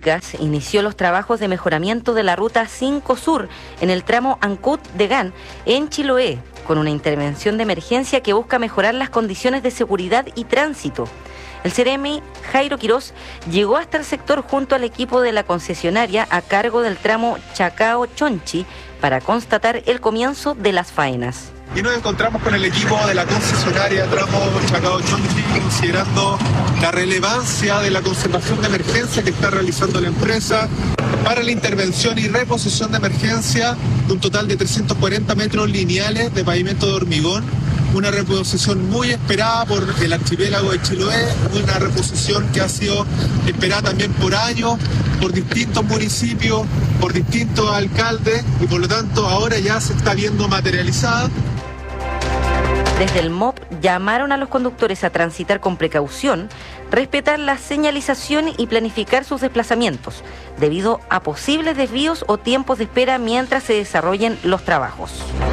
Públicas inició los trabajos de mejoramiento de la Ruta 5 Sur en el tramo Ancud-Degán, en Chiloé, con una intervención de emergencia que busca mejorar las condiciones de seguridad y tránsito. El CEREMI, Jairo Quirós, llegó hasta el sector junto al equipo de la concesionaria a cargo del tramo Chacao-Chonchi para constatar el comienzo de las faenas. Y nos encontramos con el equipo de la concesionaria tramo Chacao-Chonchi, considerando la relevancia de la conservación de emergencia que está realizando la empresa para la intervención y reposición de emergencia de un total de 340 metros lineales de pavimento de hormigón. Una reposición muy esperada por el archipiélago de Chiloé, una reposición que ha sido esperada también por años, por distintos municipios, por distintos alcaldes, y por lo tanto ahora ya se está viendo materializada. Desde el MOP llamaron a los conductores a transitar con precaución, respetar la señalización y planificar sus desplazamientos, debido a posibles desvíos o tiempos de espera mientras se desarrollen los trabajos.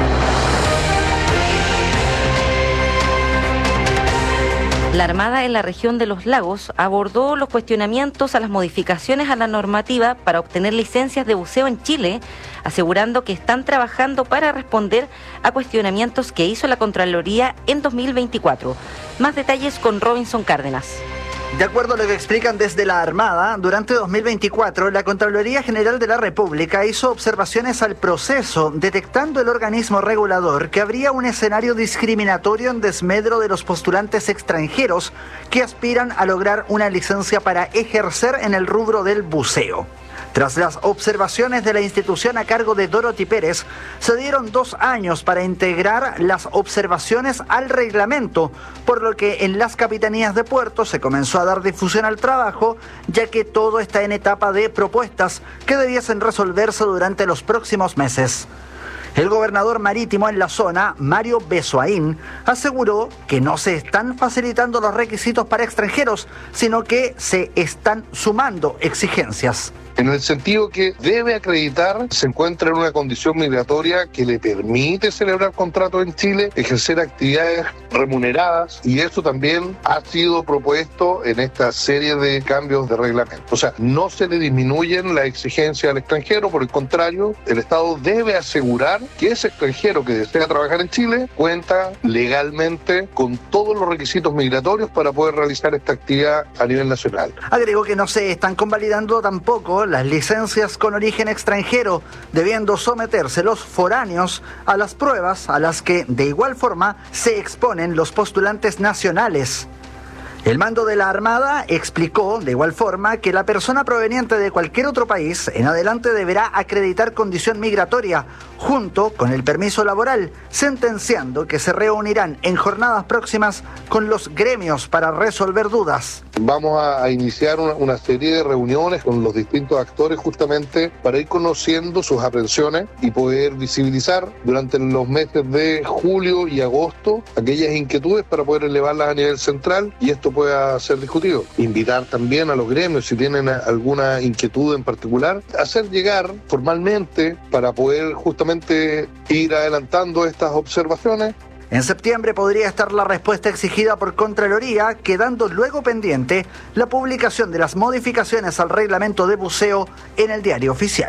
La Armada en la región de Los Lagos abordó los cuestionamientos a las modificaciones a la normativa para obtener licencias de buceo en Chile, asegurando que están trabajando para responder a cuestionamientos que hizo la Contraloría en 2024. Más detalles con Robinson Cárdenas. De acuerdo a lo que explican desde la Armada, durante 2024 la Contraloría General de la República hizo observaciones al proceso, detectando el organismo regulador que habría un escenario discriminatorio en desmedro de los postulantes extranjeros que aspiran a lograr una licencia para ejercer en el rubro del buceo. Tras las observaciones de la institución a cargo de Dorothy Pérez, se dieron 2 años para integrar las observaciones al reglamento, por lo que en las capitanías de puerto se comenzó a dar difusión al trabajo, ya que todo está en etapa de propuestas que debiesen resolverse durante los próximos meses. El gobernador marítimo en la zona, Mario Besoaín, aseguró que no se están facilitando los requisitos para extranjeros, sino que se están sumando exigencias. En el sentido que debe acreditar se encuentra en una condición migratoria que le permite celebrar contratos en Chile, ejercer actividades remuneradas, y eso también ha sido propuesto en esta serie de cambios de reglamento. O sea, no se le disminuyen las exigencias al extranjero, por el contrario, el Estado debe asegurar que ese extranjero que desea trabajar en Chile cuenta legalmente con todos los requisitos migratorios para poder realizar esta actividad a nivel nacional. Agregó que no se están convalidando tampoco las licencias con origen extranjero, debiendo someterse los foráneos a las pruebas a las que de igual forma se exponen los postulantes nacionales. El mando de la Armada explicó de igual forma que la persona proveniente de cualquier otro país en adelante deberá acreditar condición migratoria junto con el permiso laboral, sentenciando que se reunirán en jornadas próximas con los gremios para resolver dudas. Vamos a iniciar una serie de reuniones con los distintos actores justamente para ir conociendo sus aprensiones y poder visibilizar durante los meses de julio y agosto aquellas inquietudes para poder elevarlas a nivel central y esto pueda ser discutido. Invitar también a los gremios, si tienen alguna inquietud en particular, hacer llegar formalmente para poder justamente ir adelantando estas observaciones. En septiembre podría estar la respuesta exigida por Contraloría, quedando luego pendiente la publicación de las modificaciones al reglamento de buceo en el Diario Oficial.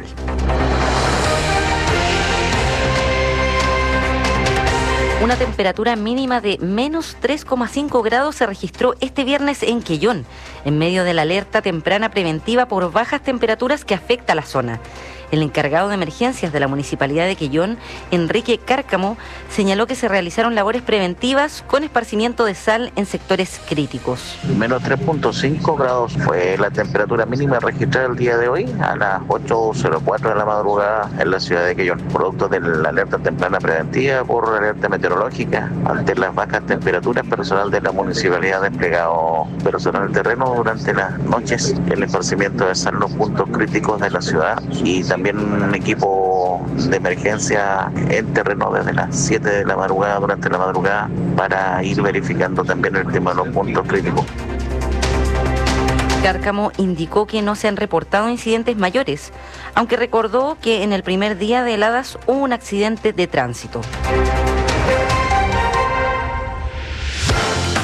Una temperatura mínima de menos 3,5 grados se registró este viernes en Quellón, en medio de la alerta temprana preventiva por bajas temperaturas que afecta a la zona. El encargado de emergencias de la Municipalidad de Quellón, Enrique Cárcamo, señaló que se realizaron labores preventivas con esparcimiento de sal en sectores críticos. Menos 3,5 grados fue la temperatura mínima registrada el día de hoy a las 8:04 de la madrugada en la ciudad de Quellón, producto de la alerta temprana preventiva por alerta meteorológica. Ante las bajas temperaturas, personal de la Municipalidad ha desplegado personal en el terreno durante las noches, el esparcimiento de sal en los puntos críticos de la ciudad y también un equipo de emergencia en terreno desde las 7 de la madrugada, durante la madrugada, para ir verificando también el tema de los puntos críticos. Cárcamo indicó que no se han reportado incidentes mayores, aunque recordó que en el primer día de heladas hubo un accidente de tránsito.